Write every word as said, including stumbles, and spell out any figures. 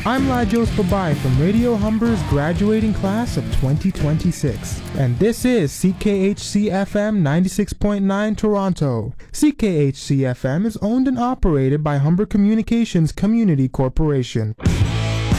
I'm Lajos Babai from Radio Humber's graduating class of twenty twenty-six, and this is C K H C F M ninety-six point nine Toronto. C K H C F M is owned and operated by Humber Communications Community Corporation.